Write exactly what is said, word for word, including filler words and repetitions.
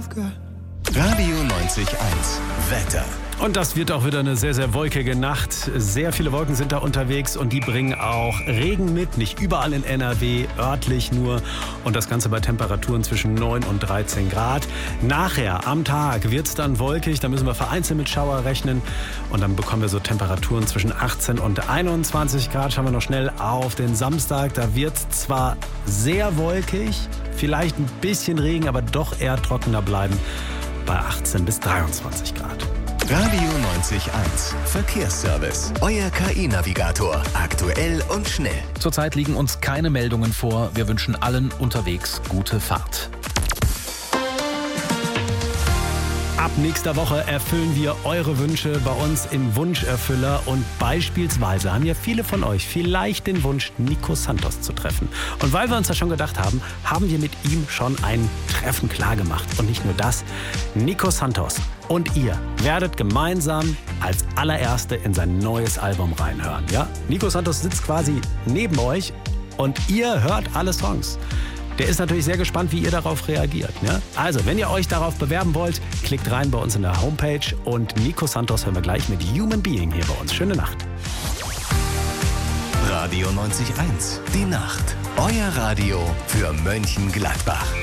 Radio neunzig eins Wetter. Und das wird auch wieder eine sehr, sehr wolkige Nacht. Sehr viele Wolken sind da unterwegs und die bringen auch Regen mit. Nicht überall in N R W, örtlich nur. Und das Ganze bei Temperaturen zwischen neun und dreizehn Grad. Nachher am Tag wird es dann wolkig. Da müssen wir vereinzelt mit Schauer rechnen. Und dann bekommen wir so Temperaturen zwischen achtzehn und einundzwanzig Grad. Schauen wir noch schnell auf den Samstag. Da wird es zwar sehr wolkig, vielleicht ein bisschen Regen, aber doch eher trockener bleiben. Bei achtzehn bis dreiundzwanzig Grad. Radio neunzig eins Verkehrsservice. Euer K I-Navigator. Aktuell und schnell. Zurzeit liegen uns keine Meldungen vor. Wir wünschen allen unterwegs gute Fahrt. Ab nächster Woche erfüllen wir eure Wünsche bei uns im Wunscherfüller und beispielsweise haben ja viele von euch vielleicht den Wunsch, Nico Santos zu treffen. Und weil wir uns das schon gedacht haben, haben wir mit ihm schon ein Treffen klargemacht. Und nicht nur das, Nico Santos und ihr werdet gemeinsam als allererste in sein neues Album reinhören. Ja? Nico Santos sitzt quasi neben euch und ihr hört alle Songs. Der ist natürlich sehr gespannt, wie ihr darauf reagiert. Ne? Also, wenn ihr euch darauf bewerben wollt, klickt rein bei uns in der Homepage und Nico Santos hören wir gleich mit Human Being hier bei uns. Schöne Nacht. Radio neunzig eins, die Nacht. Euer Radio für Mönchengladbach.